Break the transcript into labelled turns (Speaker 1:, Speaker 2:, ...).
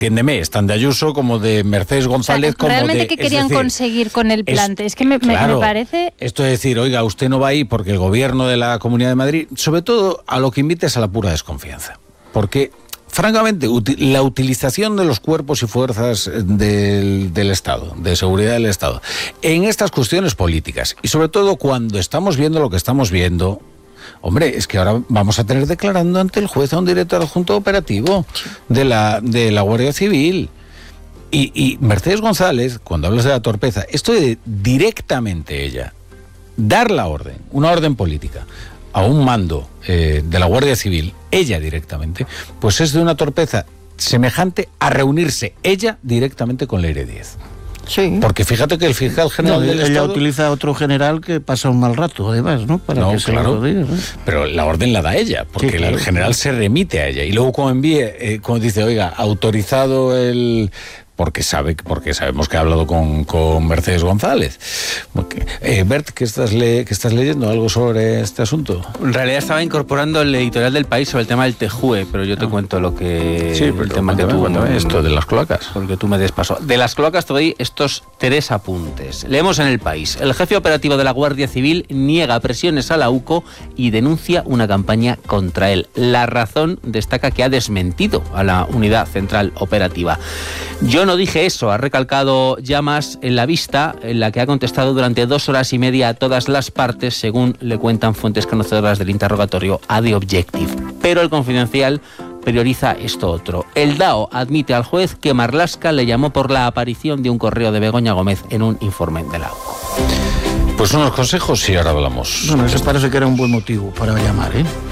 Speaker 1: entiéndeme, están de Ayuso como de Mercedes González, como
Speaker 2: realmente
Speaker 1: de...
Speaker 2: ¿qué querían conseguir con el plante? Es que me parece...
Speaker 1: Esto es decir, oiga, usted no va ahí porque el gobierno de la Comunidad de Madrid, sobre todo a lo que invita es a la pura desconfianza. Porque, francamente, la utilización de los cuerpos y fuerzas del Estado, de seguridad del Estado, en estas cuestiones políticas, y sobre todo cuando estamos viendo lo que estamos viendo, hombre, es que ahora vamos a tener declarando ante el juez a un director adjunto operativo de la Guardia Civil. Y Mercedes González, cuando hablas de la torpeza, esto de directamente ella dar la orden, una orden política, a un mando de la Guardia Civil, ella directamente, pues es de una torpeza semejante a reunirse ella directamente con Leire Díez.
Speaker 3: Sí.
Speaker 1: Porque fíjate que el fiscal general del Estado...
Speaker 3: Ella utiliza a otro general que pasa un mal rato, además, ¿no? Para que
Speaker 1: claro,
Speaker 3: se lo diga, ¿no?
Speaker 1: Pero la orden la da ella, porque
Speaker 3: sí, claro,
Speaker 1: el general se remite a ella. Y luego cuando envíe, cuando dice, oiga, autorizado el... Porque sabemos que ha hablado con Mercedes González. Bert, ¿qué estás leyendo? ¿Algo sobre este asunto?
Speaker 4: En realidad estaba incorporando el editorial del País sobre el tema del TJUE, pero yo te cuento lo que...
Speaker 1: Sí, pero el tema que tú, esto de las cloacas.
Speaker 4: Porque tú me des paso. De las cloacas te doy estos 3 apuntes. Leemos en el País. El jefe operativo de la Guardia Civil niega presiones a la UCO y denuncia una campaña contra él. La Razón destaca que ha desmentido a la Unidad Central Operativa. Yo no dije eso, ha recalcado Llamas en la vista, en la que ha contestado durante 2 horas y media a todas las partes, según le cuentan fuentes conocedoras del interrogatorio a The Objective. Pero el Confidencial prioriza esto otro. El DAO admite al juez que Marlaska le llamó por la aparición de un correo de Begoña Gómez en un informe de la UCO.
Speaker 1: Pues unos consejos y ahora hablamos.
Speaker 3: Bueno, eso parece que era un buen motivo para llamar, ¿eh?